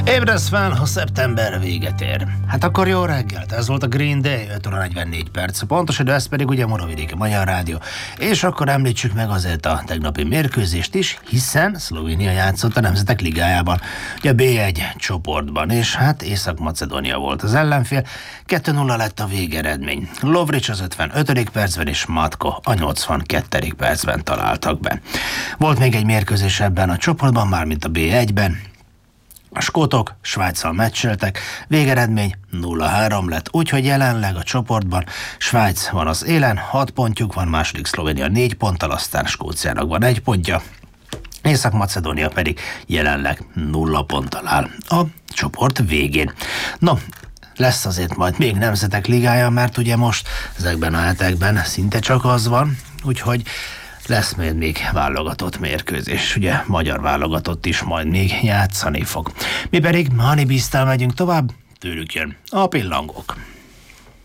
Ébredsz fel, ha szeptember véget ér. Hát akkor jó reggelt, ez volt a Green Day, 5 óra 44 perc. Pontos idő, ez pedig ugye Morovidéki Magyar Rádió. És akkor említsük meg azért a tegnapi mérkőzést is, hiszen Szlovénia játszott a Nemzetek Ligájában, ugye a B1 csoportban, és hát Észak-Macedónia volt az ellenfél. 2-0 lett a végeredmény. Lovric az 55. percben és Matko a 82. percben találtak be. Volt még egy mérkőzés ebben a csoportban, mármint a B1-ben. A skótok Svájccal meccseltek, végeredmény 0-3 lett, úgyhogy jelenleg a csoportban Svájc van az élen, 6 pontjuk van, második Szlovénia 4 ponttal, aztán Skóciának van 1 pontja, Észak-Macedónia pedig jelenleg 0 ponttal áll a csoport végén. No, lesz azért majd még Nemzetek Ligája, mert ugye most ezekben a hetekben szinte csak az van, úgyhogy lesz még válogatott mérkőzés, ugye magyar válogatott is majd még játszani fog. Mi pedig Honey Beast-tel megyünk tovább, tőlük jön a pillangók.